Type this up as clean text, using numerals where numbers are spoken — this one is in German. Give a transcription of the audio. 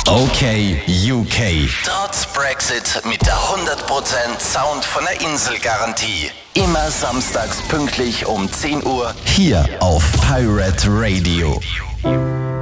Okay, UK. Trotz Brexit mit der 100% Sound von der Insel-Garantie. Immer samstags pünktlich um 10 Uhr hier auf Pirate Radio.